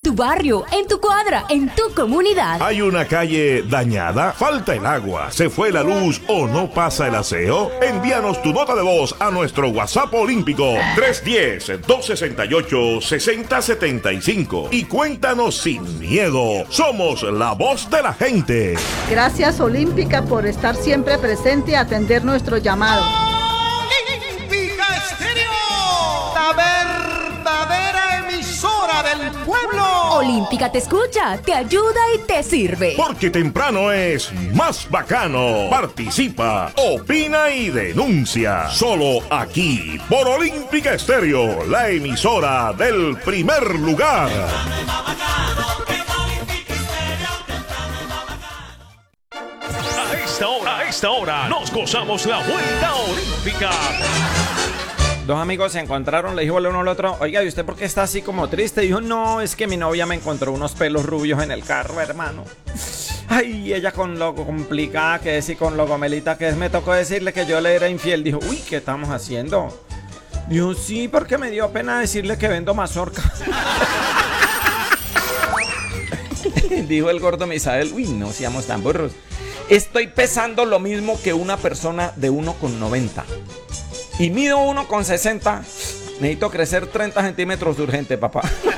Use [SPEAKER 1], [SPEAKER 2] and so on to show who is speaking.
[SPEAKER 1] tu barrio, en tu cuadra, en tu comunidad.
[SPEAKER 2] ¿Hay una calle dañada? ¿Falta el agua? ¿Se fue la luz o no pasa el aseo? Envíanos tu nota de voz a nuestro WhatsApp olímpico 310-268-6075 y cuéntanos sin miedo. Somos la voz de la gente.
[SPEAKER 3] Gracias Olímpica por estar siempre presente y atender nuestro llamado.
[SPEAKER 4] Olímpica Estéreo, la verdadera emisora del pueblo.
[SPEAKER 1] Olímpica te escucha, te ayuda y te sirve.
[SPEAKER 2] Porque temprano es más bacano. Participa, opina y denuncia. Solo aquí, por Olímpica Estéreo, la emisora del primer lugar.
[SPEAKER 5] A esta hora nos gozamos la vuelta olímpica.
[SPEAKER 6] Dos amigos se encontraron, le dijo el uno al otro: oiga, ¿y usted por qué está así como triste? Y dijo: no, es que mi novia me encontró unos pelos rubios en el carro, hermano. Ay, ella con lo complicada que es y con lo gomelita que es, me tocó decirle que yo le era infiel. Dijo: uy, ¿qué estamos haciendo? Dijo: sí, porque me dio pena decirle que vendo mazorca. Dijo el gordo Misael: uy, no seamos tan burros. Estoy pesando lo mismo que una persona de 1,90 y mido 1,60. Necesito crecer 30 centímetros urgente, papá.